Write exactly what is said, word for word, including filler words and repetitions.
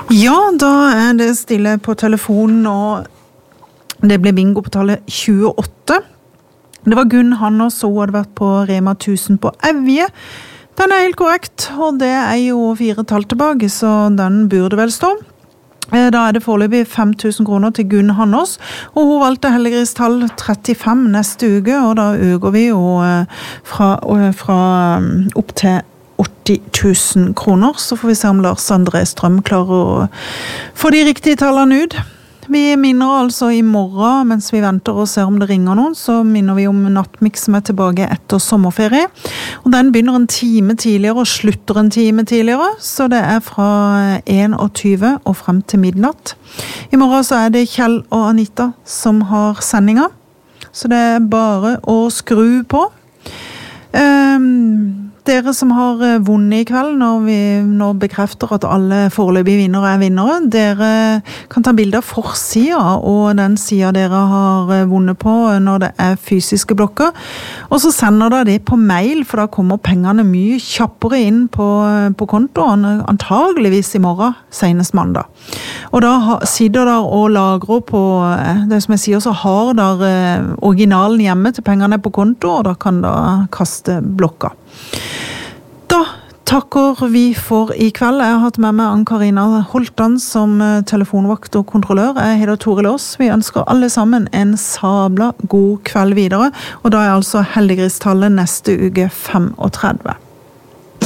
Ja, da er det stille på telefonen, og det ble bingo på tallet tjueåtte. Det var Gunn Hanners, og hun hadde vært på Rema tusen på Evje. Den er helt korrekt, og det er jo fire tall tilbake, så den burde vel stå. Da er det foreløpig fem tusen kroner til Gunn Hanners, og hun valgte heldiggris-tall trettifem neste uke, og da øker vi jo fra, fra opp til åtti tusen kroner, så får vi se om Lars André Strøm klarer å få de riktige tallene ut. Vi minner altså i morgen, mens vi venter og ser om det ringer noen, så minner vi om Nattmix som er tilbake etter sommerferie. Og den begynner en time tidligere og slutter en time tidligere, så det er fra tyve og frem til midnatt. I morgen så er det Kjell og Anita som har sendinger, så det er bare å skru på. Um, Dere som har vunnet i kveld, når vi nå bekrefter at alle foreløpige vinnere er vinnere, dere kan ta bilder av forsiden og den siden dere har vunnet på når det er fysiske blokker. Og så sender dere det på mail, for da kommer pengene mye kjappere inn på, på kontoen, antageligvis i morgen, senest mandag. Og da sitter dere og lagrer på, det som jeg sier, så har dere originalen hjemme til pengene på konto, og da kan dere kaste blokka. Da takker vi for i kveld. Jeg har hatt med meg Ann-Karina Holtan som telefonvakt og kontrollør. Jeg heter Tore Lås. Vi ønsker alle sammen en sabla god kveld videre. Og da er altså heldiggris-tallet neste uke femogtredve.